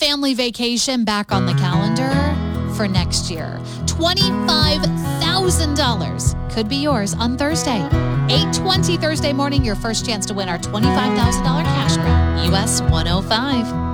family vacation back on the calendar for next year. $25,000 could be yours on Thursday. 8:20 Thursday morning, your first chance to win our $25,000 cash grab. US 105.